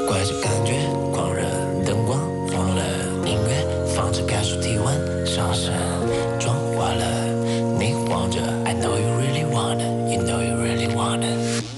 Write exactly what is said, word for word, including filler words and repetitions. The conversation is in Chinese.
怪这感觉狂热，灯光晃了，音乐放着感受体温上升，妆化了，你晃着 I know you really wanna, you know you really wanna